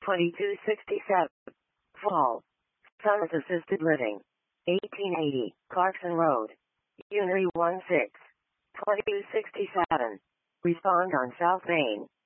2267. Fall. Sons Assisted Living. 1880, Clarkson Road. Unary 16. 2267. Respond on South Main.